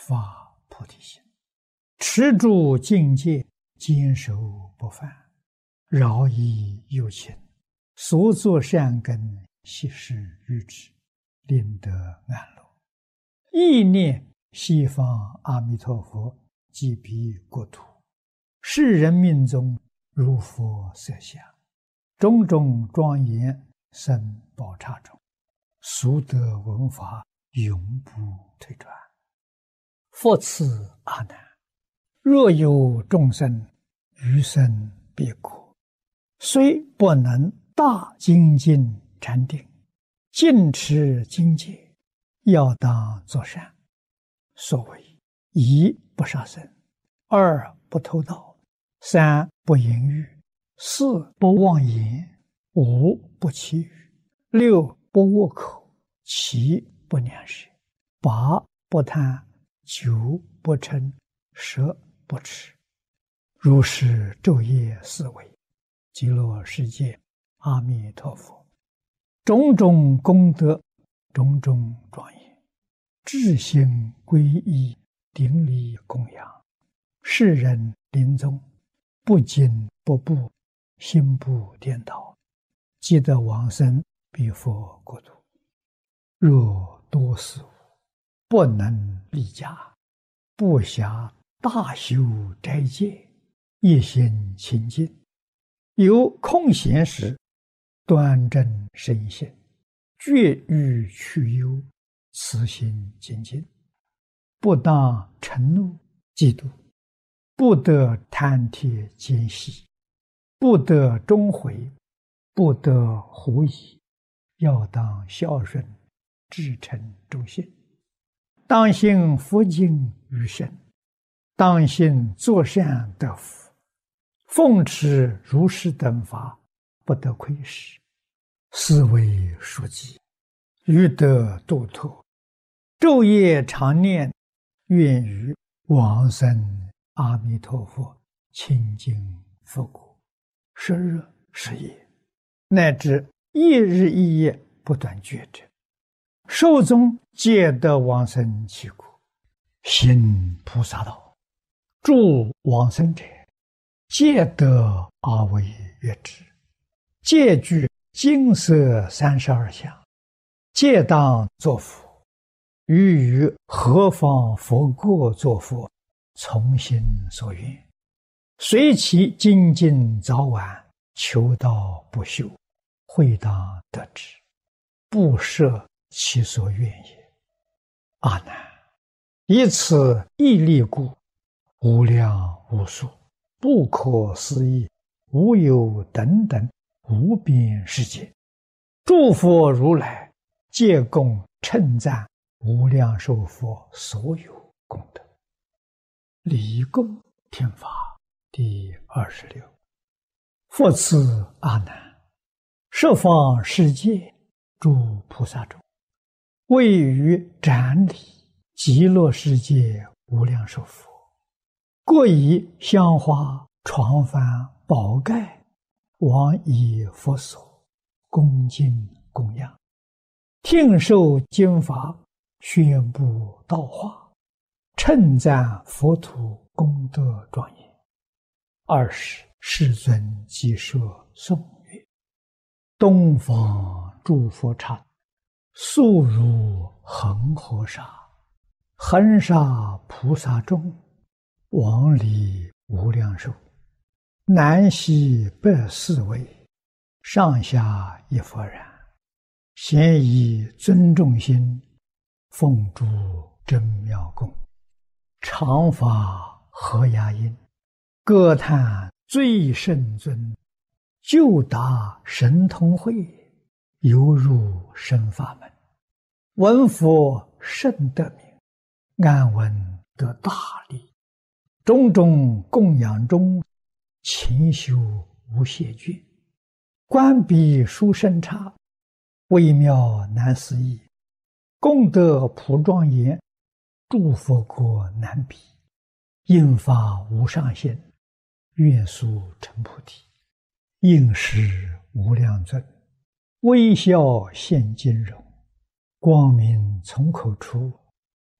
发菩提心，持住境界，坚守不犯，饶益有情，所作善根，悉施于之，令得安乐。意念西方阿弥陀佛即彼国土，世人命中如佛色相，种种庄严生宝刹中，俗得闻法，永不退转。复次阿难，若有众生余生彼国，虽不能大精进禅定，尽持精戒，要当作善。所谓一不杀生，二不偷盗，三不淫欲，四不妄言，五不绮语，六不恶口，七不两舌，八不贪，九不嗔，十不痴。如是昼夜思维，极乐世界阿弥陀佛种种功德，种种庄严，至心皈依，顶礼供养，世人临终不惊不怖，心不颠倒，即得往生彼佛国土。若多事物不能立家，不暇大修斋戒，一心清净，有空闲时端正身心，绝欲去忧，慈心精进，不当嗔怒嫉妒，不得贪帖奸细，不得终悔，不得狐疑，要当孝顺，至诚忠信，当信佛经于身，当信作善得福，奉持如是等法，不得亏失，是为书记，欲得度脱，昼夜常念，愿于往生阿弥陀佛清净佛国，时日时夜，乃至一日一夜不断觉者，寿终皆得往生其国。行菩萨道，助往生者，皆得阿惟越致，皆具金色32相，皆当作佛。于何方佛国作佛，从心所愿，随其精进早晚，求道不休，会当得之，不设其所愿也。阿难，以此义力故，无量无数，不可思议，无有等等无边世界，诸佛如来皆共称赞无量寿佛所有功德。礼供天法第26。复次阿难，十方世界诸菩萨中，位于展礼极乐世界无量寿佛，各以香花床幡宝盖往以佛所，恭敬供养，听受经法，宣布道化，称赞佛土功德庄严。20世尊即说颂曰：东方诸佛刹，速如恒河沙，恒沙菩萨众，往礼无量寿，南西北四围，上下一佛然，咸以尊重心，奉诸真妙供，常发和雅音，歌叹最圣尊，就达神通会，犹入深法门，闻佛甚得名，安闻得大利，种种供养中，勤修无懈倦，观彼殊胜刹，微妙难思议，功德普庄严，诸佛国难比，应发无上限，愿速成菩提，应时无量尊，微笑现金容，光明从口出，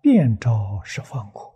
遍招十方苦。